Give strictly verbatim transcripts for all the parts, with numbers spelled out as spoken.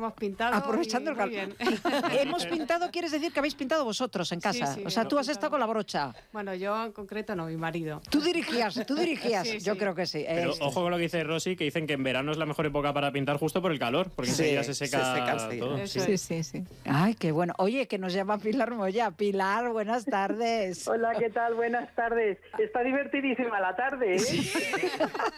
hemos pintado. Aprovechando el calor. Hemos pintado, quieres decir que habéis pintado vosotros en casa. Sí, sí, o sea, tú has pintado. estado con la brocha. Bueno, yo en concreto no, mi marido. Tú dirigías, tú dirigías. Sí, yo sí. creo que sí. Pero Es- ojo con lo que dice Rosy, que dicen que en verano es la mejor época para pintar justo por el calor, porque Sí, enseguida se seca, se seca enseguida. todo. Eso Sí. es. Sí, sí, sí. Ay, qué bueno. Oye, que nos llama Pilar Moya. Pilar, buenas tardes. Hola, ¿qué tal? Buenas tardes. Está divertidísima la tarde, ¿eh?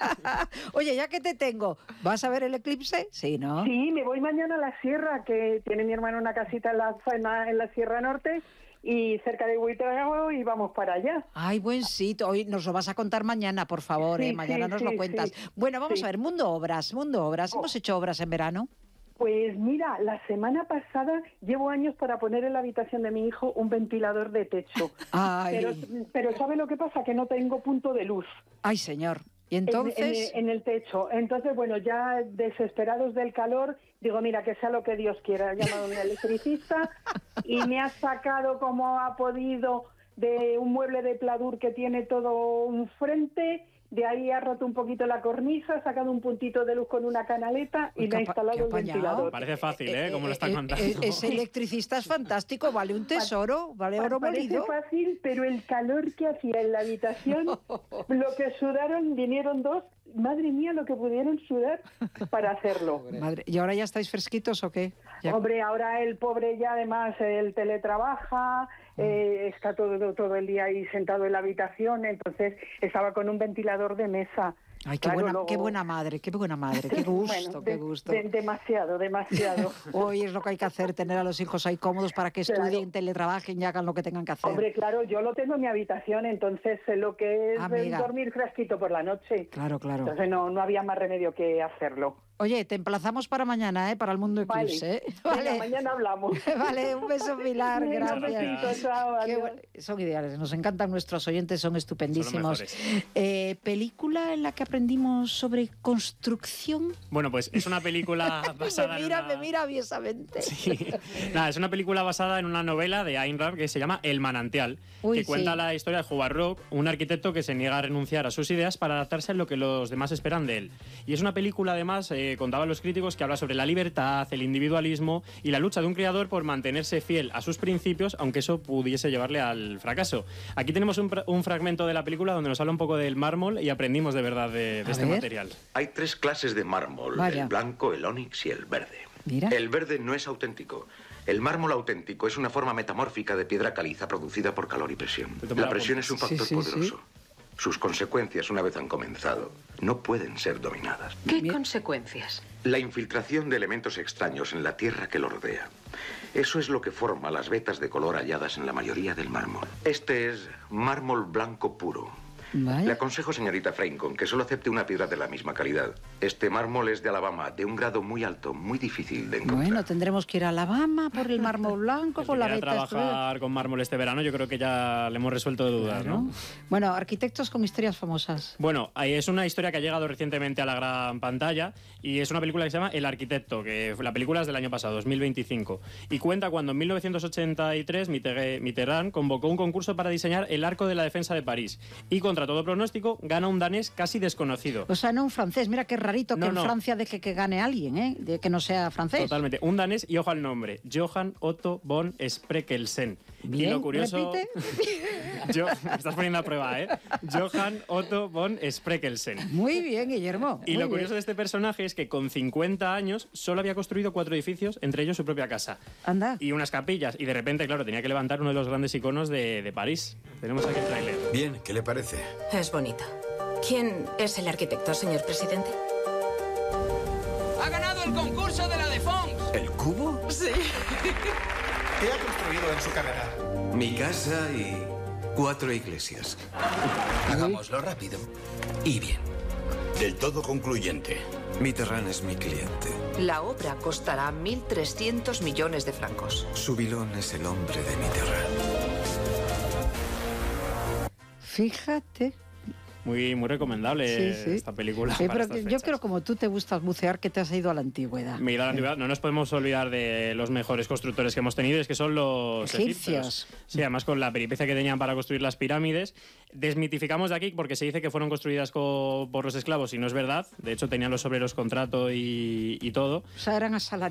Oye, ya que te tengo, ¿vas a ver el eclipse? Sí, ¿no? Sí, me voy mañana a la sierra, que tiene mi hermano una casita en la, en la, en la Sierra Norte y cerca de Buitrago, y vamos para allá. Ay, buen sitio. Hoy nos lo vas a contar mañana, por favor, Sí, ¿eh? Mañana sí, nos sí, lo cuentas. sí. Bueno, vamos Sí. a ver, Mundo Obras, Mundo Obras. Oh. ¿Hemos hecho obras en verano? Pues mira, la semana pasada llevo años para poner en la habitación de mi hijo un ventilador de techo. Ay, Pero, pero ¿sabe lo que pasa? Que no tengo punto de luz. ay, señor. Y En- entonces... En, en el techo. Entonces, bueno, ya desesperados del calor, digo, mira, que sea lo que Dios quiera. He llamado a un electricista y me ha sacado como ha podido de un mueble de pladur que tiene todo un frente. De ahí ha roto un poquito la cornisa, ha sacado un puntito de luz con una canaleta y Uy, me ha qué apa- qué instalado el apañado. ventilador. Parece fácil, ¿eh? Como lo están Eh, contando. eh, Ese electricista es fantástico, vale un tesoro, vale oro Parece molido. fácil, pero el calor que hacía en la habitación, lo que sudaron, vinieron dos, madre mía, lo que pudieron sudar para hacerlo. Madre, ¿y ahora ya estáis fresquitos o qué? Ya- Hombre, ahora el pobre ya además él teletrabaja, eh, está todo, todo el día ahí sentado en la habitación, entonces estaba con un ventilador de mesa. Ay, qué, Claro, buena, luego- qué buena madre, qué buena madre, qué gusto, Bueno, qué de- gusto. de- demasiado, demasiado. Hoy es lo que hay que hacer, tener a los hijos ahí cómodos para que Claro. estudien, teletrabajen y hagan lo que tengan que hacer. Hombre, claro, yo lo tengo en mi habitación, entonces sé lo que es Amiga. dormir fresquito por la noche. Claro, claro. Entonces no, no había más remedio que hacerlo. Oye, te emplazamos para mañana, ¿eh? Para el Mundo Vale. Eclipse, ¿eh? Venga, mañana hablamos. Vale, un beso, Pilar, Venga, un gracias. besito, chao, Qué adiós. bu- son ideales, nos encantan nuestros oyentes, son estupendísimos. Son los mejores. Eh, ¿Película en la que aprendimos sobre construcción? Bueno, pues es una película basada me mira, en una... me mira aviesamente. Sí. Nada, es una película basada en una novela de Ayn Rand que se llama El manantial, Uy, que cuenta sí. la historia de Howard Rock, un arquitecto que se niega a renunciar a sus ideas para adaptarse a lo que los demás esperan de él. Y es una película, además, eh, contaban los críticos, que habla sobre la libertad, el individualismo y la lucha de un creador por mantenerse fiel a sus principios, aunque eso pudiese llevarle al fracaso. Aquí tenemos un, pra- un fragmento de la película donde nos habla un poco del mármol y aprendimos de verdad de, de A este ver. material. Hay tres clases de mármol, Vaya. el blanco, el ónix y el verde. Mira. El verde no es auténtico. El mármol auténtico es una forma metamórfica de piedra caliza producida por calor y presión. Te tomo La la presión punta. es un factor Sí, sí, sí. poderoso. Sus consecuencias, una vez han comenzado, no pueden ser dominadas. ¿Qué consecuencias? La infiltración de elementos extraños en la tierra que lo rodea. Eso es lo que forma las vetas de color halladas en la mayoría del mármol. Este es mármol blanco puro. Vaya. Le aconsejo, señorita Franklin, que solo acepte una piedra de la misma calidad. Este mármol es de Alabama, de un grado muy alto, muy difícil de encontrar. Bueno, tendremos que ir a Alabama por el mármol blanco, El con que la quiera beta trabajar con mármol este verano, yo creo que ya le hemos resuelto dudas, Claro. ¿no? Bueno, arquitectos con historias famosas. Bueno, ahí es una historia que ha llegado recientemente a la gran pantalla y es una película que se llama El arquitecto, que la película es del año pasado, dos mil veinticinco, y cuenta cuando en mil novecientos ochenta y tres Mitterrand Mitterrand convocó un concurso para diseñar el Arco de la Defensa de París y, contra todo pronóstico, gana un danés casi desconocido. O sea, no un francés. Mira qué rarito No, que en no. Francia deje que gane alguien, ¿eh? De que no sea francés. Totalmente. Un danés y ojo al nombre, Johann Otto von Spreckelsen. Bien, y lo curioso... repite. Yo, me estás poniendo a prueba, ¿eh? Johann Otto von Spreckelsen. Muy bien, Guillermo. Y muy lo curioso bien. de este personaje es que con cincuenta años solo había construido cuatro edificios, entre ellos su propia casa. Anda. Y unas capillas. Y de repente, claro, tenía que levantar uno de los grandes iconos de, de París. Tenemos aquí el tráiler. Bien, ¿qué le parece? Es bonita. ¿Quién es el arquitecto, señor presidente? ¡Ha ganado el concurso de la de Fons! ¿El cubo? Sí. ¿Qué ha construido en su carrera? Mi casa y cuatro iglesias. Hagámoslo rápido y bien. Del todo concluyente. Mitterrand es mi cliente. La obra costará mil trescientos millones de francos. Subilón es el hombre de Mitterrand. Fíjate. Muy, muy recomendable Sí, sí. esta película. Sí, para pero estas que yo fechas. creo como tú te gustas bucear, que te has ido a la antigüedad. Me he ido a la antigüedad. No nos podemos olvidar de los mejores constructores que hemos tenido, es que son los Egipcios. egipcios. Sí, además con la peripecia que tenían para construir las pirámides. Desmitificamos de aquí porque se dice que fueron construidas co- por los esclavos y no es verdad. De hecho, tenían los obreros contrato y, y todo. O sea, eran asalariados.